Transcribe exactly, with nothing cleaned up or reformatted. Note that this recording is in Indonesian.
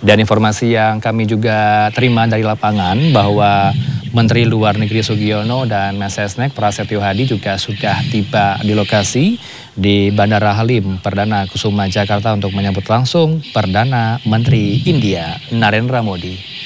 Dan informasi yang kami juga terima dari lapangan bahwa Menteri Luar Negeri Sugiono dan Mensesnek Prasetyo Hadi juga sudah tiba di lokasi di Bandara Halim Perdana Kusuma Jakarta untuk menyambut langsung Perdana Menteri India Narendra Modi.